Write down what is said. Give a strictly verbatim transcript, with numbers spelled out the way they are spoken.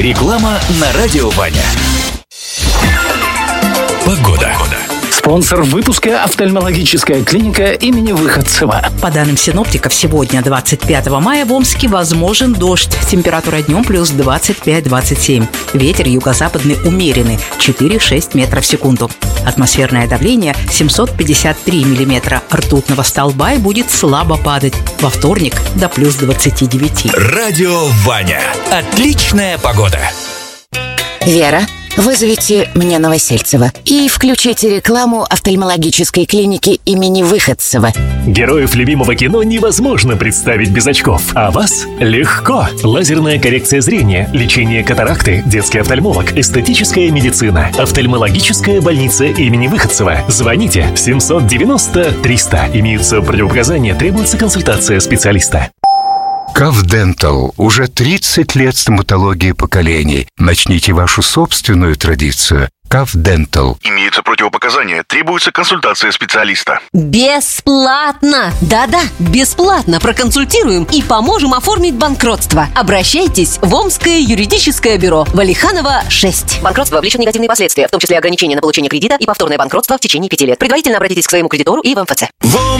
Реклама на радио Ваня. Погода. Спонсор выпуска — офтальмологическая клиника имени Выходцева. По данным синоптиков, сегодня, двадцать пятого мая, в Омске возможен дождь. Температура днем плюс двадцать пять - двадцать семь. Ветер юго-западный умеренный – четыре-шесть метров в секунду. Атмосферное давление семьсот пятьдесят три миллиметра ртутного столба и будет слабо падать. Во вторник до плюс двадцати девяти. Радио Ваня. Отличная погода. Вера, вызовите мне Новосельцева и включите рекламу офтальмологической клиники имени Выходцева. Героев любимого кино невозможно представить без очков, а вас легко. Лазерная коррекция зрения, лечение катаракты, детский офтальмолог, эстетическая медицина, офтальмологическая больница имени Выходцева. Звоните семьсот девяносто триста. Имеются противопоказания, требуется консультация специалиста. Кав Дентал. Уже тридцать лет стоматологии поколений. Начните вашу собственную традицию. Кав Дентал. Имеются противопоказания, требуется консультация специалиста. Бесплатно! Да-да, бесплатно проконсультируем и поможем оформить банкротство. Обращайтесь в Омское юридическое бюро. Валиханова, шесть. Банкротство влечет негативные последствия, в том числе ограничения на получение кредита и повторное банкротство в течение пяти лет. Предварительно обратитесь к своему кредитору и в эм эф цэ.